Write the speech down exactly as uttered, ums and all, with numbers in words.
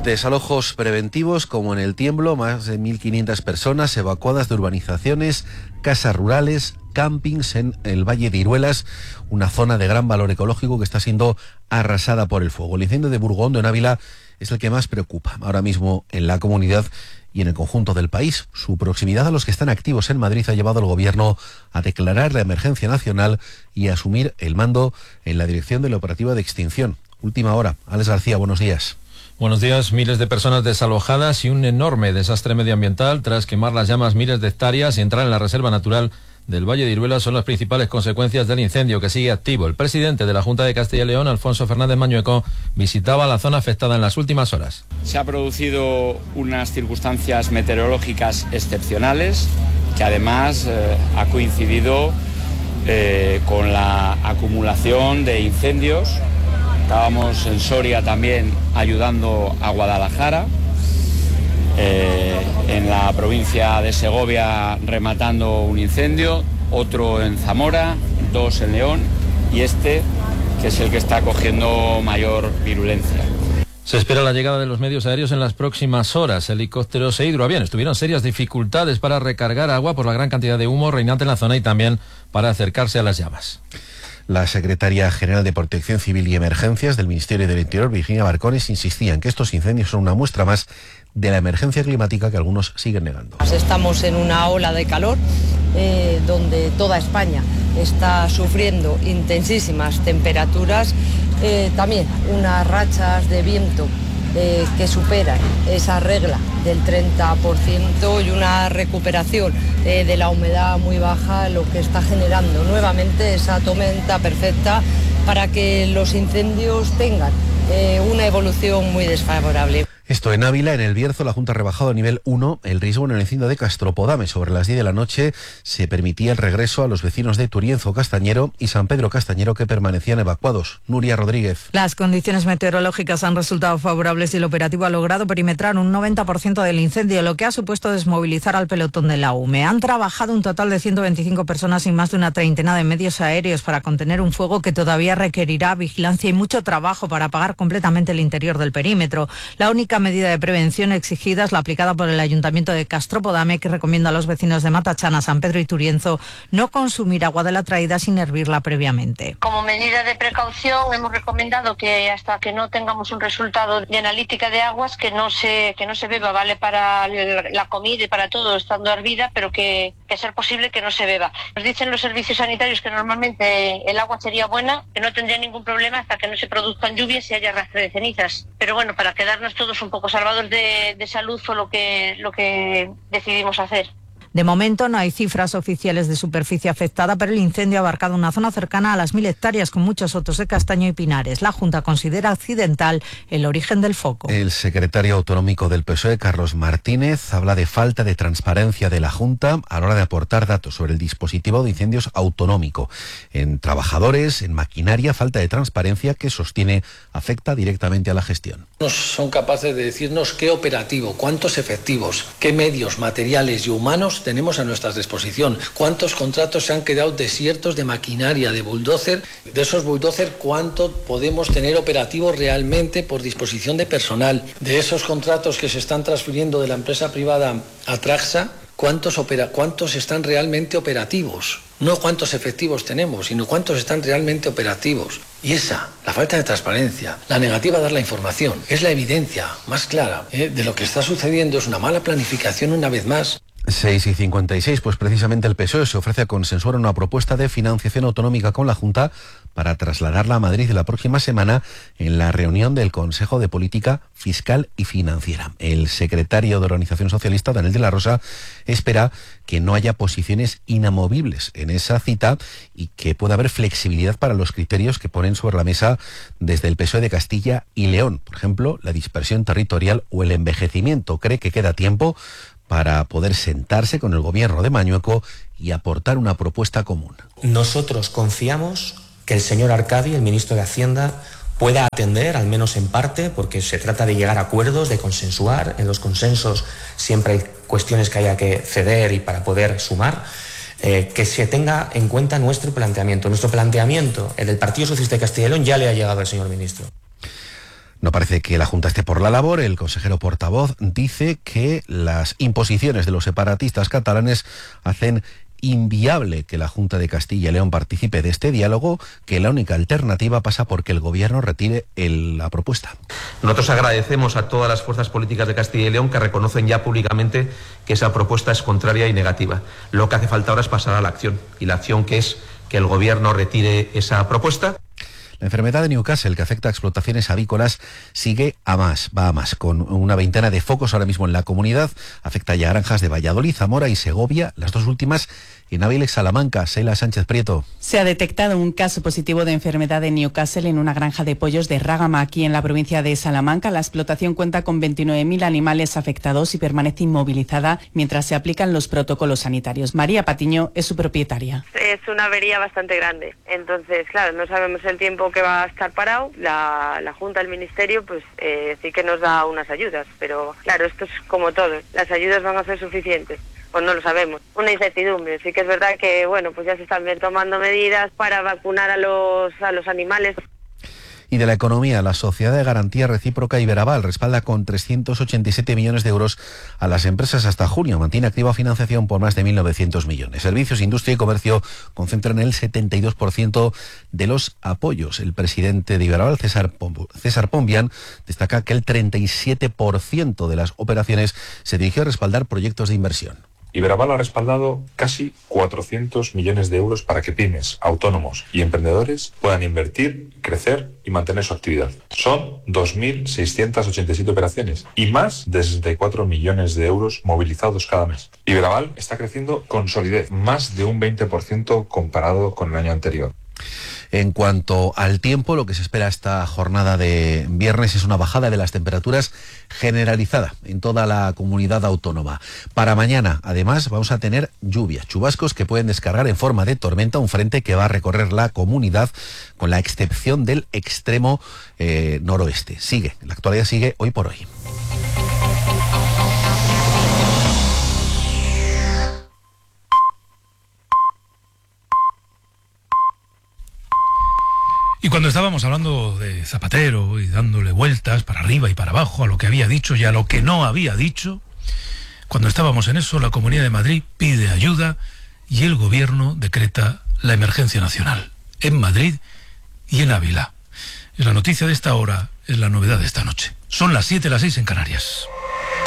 Desalojos preventivos, como en El Tiemblo, más de mil quinientas personas evacuadas de urbanizaciones, casas rurales, campings en el Valle de Iruelas, una zona de gran valor ecológico que está siendo arrasada por el fuego. El incendio de Burgondo, en Ávila, es el que más preocupa ahora mismo en la comunidad y en el conjunto del país. Su proximidad a los que están activos en Madrid ha llevado al Gobierno a declarar la emergencia nacional y a asumir el mando en la dirección de la operativa de extinción. Última hora. Alex García, buenos días. Buenos días. Miles de personas desalojadas y un enorme desastre medioambiental tras quemar las llamas miles de hectáreas y entrar en la reserva natural del Valle de Iruelas son las principales consecuencias del incendio que sigue activo. El presidente de la Junta de Castilla y León, Alfonso Fernández Mañueco, visitaba la zona afectada en las últimas horas. Se ha producido unas circunstancias meteorológicas excepcionales que además eh, ha coincidido eh, con la acumulación de incendios. Estábamos en Soria también ayudando a Guadalajara, eh, en la provincia de Segovia rematando un incendio, otro en Zamora, dos en León y este que es el que está cogiendo mayor virulencia. Se espera la llegada de los medios aéreos en las próximas horas. Helicópteros e hidroaviones tuvieron serias dificultades para recargar agua por la gran cantidad de humo reinante en la zona y también para acercarse a las llamas. La secretaria general de Protección Civil y Emergencias del Ministerio del Interior, Virginia Barcones, insistía en que estos incendios son una muestra más de la emergencia climática que algunos siguen negando. Estamos en una ola de calor eh, donde toda España está sufriendo intensísimas temperaturas, eh, también unas rachas de viento Eh, que superan esa regla del treinta por ciento y una recuperación eh, de la humedad muy baja, lo que está generando nuevamente esa tormenta perfecta para que los incendios tengan eh, una evolución muy desfavorable. Esto en Ávila, en El Bierzo, la Junta ha rebajado a nivel uno el riesgo en el incendio de Castropodame. Sobre las diez de la noche se permitía el regreso a los vecinos de Turienzo Castañero y San Pedro Castañero que permanecían evacuados. Nuria Rodríguez. Las condiciones meteorológicas han resultado favorables y el operativo ha logrado perimetrar un noventa por ciento del incendio, lo que ha supuesto desmovilizar al pelotón de la U M E. Han trabajado un total de ciento veinticinco personas y más de una treintena de medios aéreos para contener un fuego que todavía requerirá vigilancia y mucho trabajo para apagar completamente el interior del perímetro. La única medida de prevención exigida es la aplicada por el Ayuntamiento de Castropodame, que recomienda a los vecinos de Matachana, San Pedro y Turienzo no consumir agua de la traída sin hervirla previamente. Como medida de precaución hemos recomendado que hasta que no tengamos un resultado de analítica de aguas que no se que no se beba, vale para la comida y para todo estando hervida, pero que, que a ser posible que no se beba. Nos dicen los servicios sanitarios que normalmente el agua sería buena, que no tendría ningún problema hasta que no se produzcan lluvias y haya arrastre de cenizas. Pero bueno, para quedarnos todos un poco salvados de, de salud fue lo que, lo que decidimos hacer. De momento no hay cifras oficiales de superficie afectada, pero el incendio ha abarcado una zona cercana a las mil hectáreas con muchos sotos de castaño y pinares. La Junta considera accidental el origen del foco. El secretario autonómico del P S O E, Carlos Martínez, habla de falta de transparencia de la Junta a la hora de aportar datos sobre el dispositivo de incendios autonómico. En trabajadores, en maquinaria, falta de transparencia que sostiene afecta directamente a la gestión. No son capaces de decirnos qué operativo, cuántos efectivos, qué medios materiales y humanos tenemos a nuestra disposición, cuántos contratos se han quedado desiertos de maquinaria, de bulldozer, de esos bulldozer cuánto podemos tener operativo realmente por disposición de personal, de esos contratos que se están transfiriendo de la empresa privada a Traxa, cuántos, opera, cuántos están realmente operativos, no cuántos efectivos tenemos, sino cuántos están realmente operativos. Y esa, la falta de transparencia, la negativa a dar la información, es la evidencia más clara ¿eh? de lo que está sucediendo, es una mala planificación una vez más. seis y cincuenta y seis, pues precisamente el P S O E se ofrece a consensuar una propuesta de financiación autonómica con la Junta para trasladarla a Madrid la próxima semana en la reunión del Consejo de Política Fiscal y Financiera. El secretario de Organización Socialista, Daniel de la Rosa, espera que no haya posiciones inamovibles en esa cita y que pueda haber flexibilidad para los criterios que ponen sobre la mesa desde el P S O E de Castilla y León. Por ejemplo, la dispersión territorial o el envejecimiento. Cree que queda tiempo para poder sentarse con el gobierno de Mañueco y aportar una propuesta común. Nosotros confiamos que el señor Arcadi, el ministro de Hacienda, pueda atender, al menos en parte, porque se trata de llegar a acuerdos, de consensuar. En los consensos siempre hay cuestiones que haya que ceder y para poder sumar. Eh, que se tenga en cuenta nuestro planteamiento. Nuestro planteamiento, el del Partido Socialista de Castilla y León, ya le ha llegado al señor ministro. No parece que la Junta esté por la labor. El consejero portavoz dice que las imposiciones de los separatistas catalanes hacen inviable que la Junta de Castilla y León participe de este diálogo, que la única alternativa pasa por que el Gobierno retire el, la propuesta. Nosotros agradecemos a todas las fuerzas políticas de Castilla y León que reconocen ya públicamente que esa propuesta es contraria y negativa. Lo que hace falta ahora es pasar a la acción, y la acción que es que el Gobierno retire esa propuesta. La enfermedad de Newcastle, que afecta a explotaciones avícolas, sigue a más, va a más, con una veintena de focos ahora mismo en la comunidad. Afecta ya a granjas de Valladolid, Zamora y Segovia, las dos últimas en Ávila y Salamanca. Seila Sánchez Prieto. Se ha detectado un caso positivo de enfermedad de Newcastle en una granja de pollos de Rágama, aquí en la provincia de Salamanca. La explotación cuenta con veintinueve mil animales afectados y permanece inmovilizada mientras se aplican los protocolos sanitarios. María Patiño es su propietaria. Es una avería bastante grande, entonces, claro, no sabemos el tiempo que va a estar parado. La, la Junta, el Ministerio, pues eh, sí que nos da unas ayudas, pero claro, esto es como todo, las ayudas van a ser suficientes. Pues no lo sabemos, una incertidumbre. Sí que es verdad que, bueno, pues ya se están tomando medidas para vacunar a los, a los animales. Y de la economía, la Sociedad de Garantía Recíproca Iberaval respalda con trescientos ochenta y siete millones de euros a las empresas hasta junio. Mantiene activa financiación por más de mil novecientos millones. Servicios, industria y comercio concentran el setenta y dos por ciento de los apoyos. El presidente de Iberaval, César, Pom- César Pombian, destaca que el treinta y siete por ciento de las operaciones se dirigió a respaldar proyectos de inversión. Iberaval ha respaldado casi cuatrocientos millones de euros para que pymes, autónomos y emprendedores puedan invertir, crecer y mantener su actividad. Son dos mil seiscientas ochenta y siete operaciones y más de sesenta y cuatro millones de euros movilizados cada mes. Iberaval está creciendo con solidez, más de un veinte por ciento comparado con el año anterior. En cuanto al tiempo, lo que se espera esta jornada de viernes es una bajada de las temperaturas generalizada en toda la comunidad autónoma. Para mañana, además, vamos a tener lluvias, chubascos que pueden descargar en forma de tormenta, un frente que va a recorrer la comunidad con la excepción del extremo eh, noroeste. Sigue, la actualidad sigue hoy por hoy. Y cuando estábamos hablando de Zapatero y dándole vueltas para arriba y para abajo a lo que había dicho y a lo que no había dicho, cuando estábamos en eso, la Comunidad de Madrid pide ayuda y el Gobierno decreta la emergencia nacional en Madrid y en Ávila. Y la noticia de esta hora es la novedad de esta noche. Son las siete, las seis en Canarias.